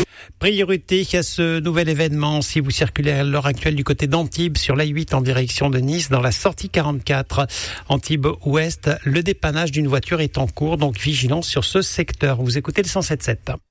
Priorité à ce nouvel événement si vous circulez à l'heure actuelle du côté d'Antibes sur l'A8 en direction de Nice dans la sortie 44 Antibes Ouest. Le dépannage d'une voiture est en cours, donc vigilance sur ce secteur. Vous écoutez le 107.7.